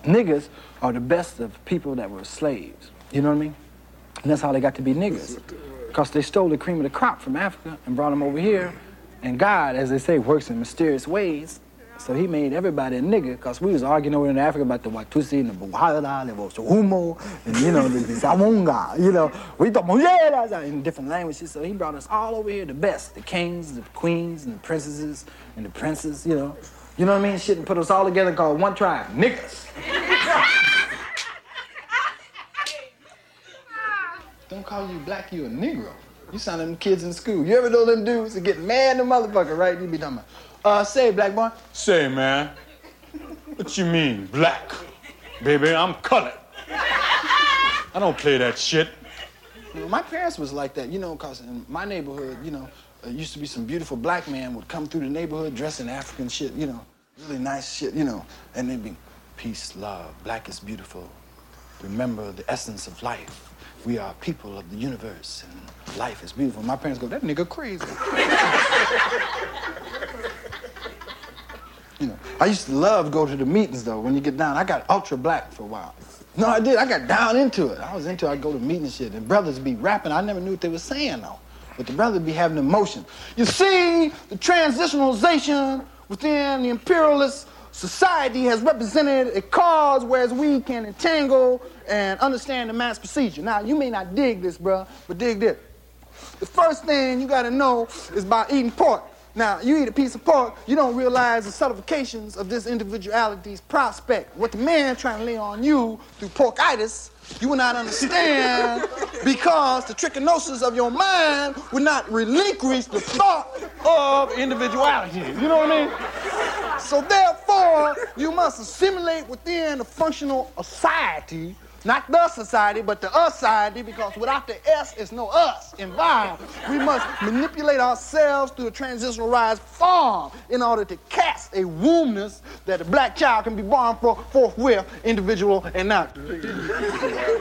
Niggers are the best of people that were slaves. You know what I mean? And that's how they got to be niggers. Because they stole the cream of the crop from Africa and brought them over here. And God, as they say, works in mysterious ways. So he made everybody a nigger, because we was arguing over in Africa about the Watusi and the Buhala, the Wosuhumo, and the Zawonga, we talk about in different languages. So he brought us all over here, the best, the kings, the queens, and the princesses, and the princes, You know what I mean? Shit, and put us all together called one tribe, niggers. Don't call you black, you a Negro. You sound like them kids in school. You ever know them dudes that get mad at the motherfucker, right? You be talking about, say, black boy. Say, man, what you mean, black? Baby, I'm colored. I don't play that shit. My parents was like that, because in my neighborhood, used to be some beautiful black man would come through the neighborhood dressed in African shit, really nice shit, and they'd be, peace, love, black is beautiful. Remember the essence of life. We are people of the universe, and life is beautiful. My parents go, that nigga crazy. I used to love to go to the meetings, though, when you get down. I got ultra black for a while. No, I did. I got down into it. I was into it. I'd go to meetings and shit, and brothers be rapping. I never knew what they were saying, though. But the brothers be having emotion. You see, the transitionalization within the imperialist society has represented a cause whereas we can entangle and understand the mass procedure. Now, you may not dig this, bruh, but dig this. The first thing you gotta know is about eating pork. Now, you eat a piece of pork, you don't realize the subtleties of this individuality's prospect. What the man trying to lay on you through porkitis, you will not understand because the trichinosis of your mind will not relinquish the thought of individuality. You know what I mean? So therefore, you must assimilate within a functional society, not the society, but the us-society, because without the S, it's no us involved. We must manipulate ourselves through a transitionalized form in order to cast a wombness that a black child can be born forthwith, individual and not.